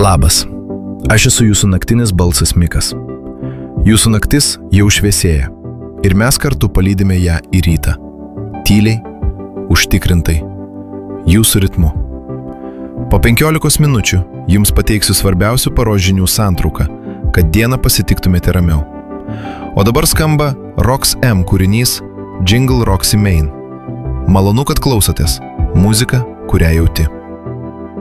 Labas, aš esu jūsų naktinis balsas Mikas. Jūsų naktis jau šviesėja ir mes kartu palydime ją į rytą. Tyliai, užtikrintai, jūsų ritmu. Po 15 minučių jums pateiksiu svarbiausių paros žinių santrauką, kad dieną pasitiktumėte ramiau. O dabar skamba Rox M kūrinys Jingle Roxy Main. Malonu, kad klausotės. Muzika, kurią jauti.